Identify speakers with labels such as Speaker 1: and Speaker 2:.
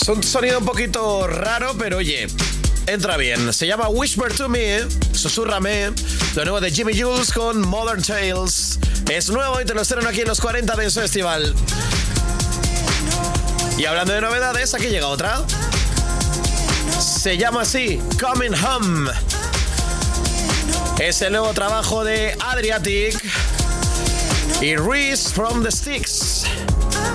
Speaker 1: Es un sonido un poquito raro, pero oye, entra bien. Se llama Whisper to Me, Susúrrame. Lo nuevo de Jimmy Jules con Modern Tales. Es nuevo y te lo estrenan aquí en los 40 Dance Festival. Y hablando de novedades, aquí llega otra. Se llama así, Coming Home. Es el nuevo trabajo de Adriatic y Reese from the Sticks.